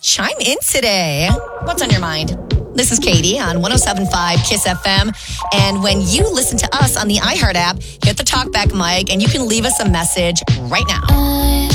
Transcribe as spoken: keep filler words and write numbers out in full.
chime in today. What's on your mind? This is Katie on one oh seven point five Kiss F M. And when you listen to us on the iHeart app, hit the talkback mic and you can leave us a message right now.